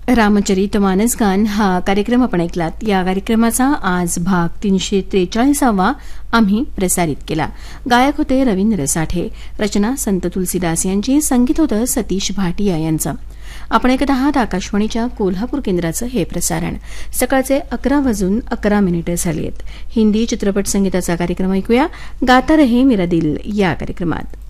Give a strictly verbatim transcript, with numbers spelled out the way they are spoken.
रामचरित मानसगान हा कार्यक्रम आपण ऐकलात. या कार्यक्रमाचा आज भाग तीनशे त्रेचाळीसावा आम्ही प्रसारित केला. गायक होते रवींद्र साठे, रचना संत तुलसीदास यांची, संगीत होतं सतीश भाटिया यांचं. आपण ऐकत आहात आकाशवाणीच्या कोल्हापूर केंद्राचं हे प्रसारण. सकाळचे अकरा वाजून अकरा मिनिटं झाली आहेत. हिंदी चित्रपट संगीताचा कार्यक्रम ऐकूया. गाता रहे मेरा दिल या कार्यक्रमात.